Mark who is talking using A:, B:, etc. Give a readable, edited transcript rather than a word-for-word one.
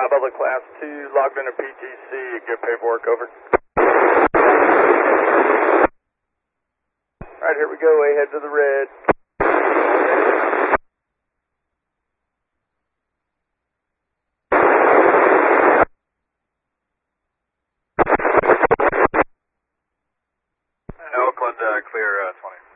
A: Public Class 2, logged into PTC, good paperwork, over. Alright, here we go, ahead to the red. Oakland, clear 20.